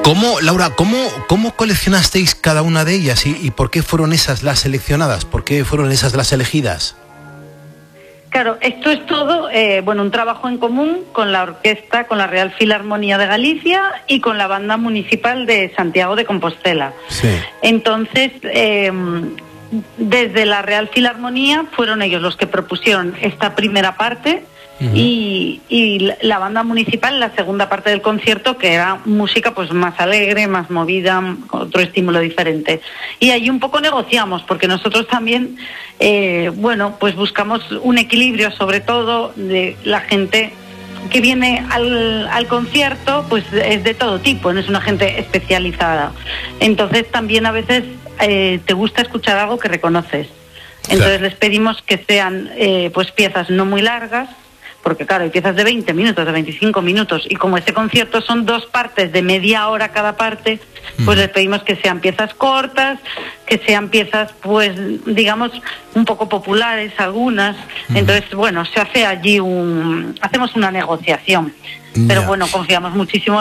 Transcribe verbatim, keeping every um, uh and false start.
¿Cómo, Laura, cómo, cómo coleccionasteis cada una de ellas y, y por qué fueron esas las seleccionadas? ¿Por qué fueron esas las elegidas? Claro, esto es todo, eh, bueno, un trabajo en común con la orquesta, con la Real Filarmonía de Galicia y con la Banda Municipal de Santiago de Compostela. Sí. Entonces, eh, desde la Real Filarmonía fueron ellos los que propusieron esta primera parte. Uh-huh. y, y la banda municipal la segunda parte del concierto, que era música pues más alegre, más movida, otro estímulo diferente, y ahí un poco negociamos porque nosotros también eh, bueno pues buscamos un equilibrio, sobre todo de la gente que viene al, al concierto, pues es de todo tipo, no es una gente especializada, entonces también a veces eh, te gusta escuchar algo que reconoces, entonces claro. Les pedimos que sean eh, pues piezas no muy largas, porque claro, hay piezas de veinte minutos, de veinticinco minutos, y como este concierto son dos partes de media hora cada parte, pues mm. les pedimos que sean piezas cortas, que sean piezas, pues, digamos, un poco populares algunas, mm. entonces, bueno, se hace allí un... hacemos una negociación, pero yeah. bueno, confiamos muchísimo